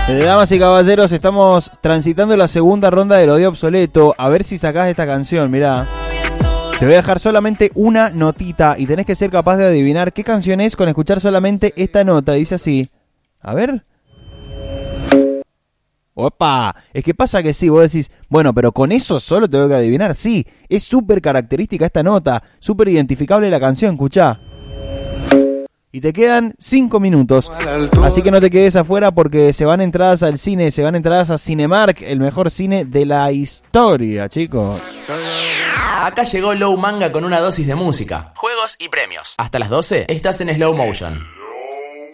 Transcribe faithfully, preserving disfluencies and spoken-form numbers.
Eh, damas y caballeros, estamos transitando la segunda ronda del odio obsoleto. A ver si sacás esta canción, mirá. Te voy a dejar solamente una notita y tenés que ser capaz de adivinar qué canción es con escuchar solamente esta nota. Dice así. A ver. ¡Opa! Es que pasa que sí, vos decís, bueno, pero con eso solo tengo que adivinar. Sí, es súper característica esta nota, súper identificable la canción, escuchá. Y te quedan cinco minutos, así que no te quedes afuera porque se van entradas al cine, se van entradas a Cinemark, el mejor cine de la historia, chicos. Acá llegó Low Manga con una dosis de música, juegos y premios. Hasta las doce estás en Slow Motion.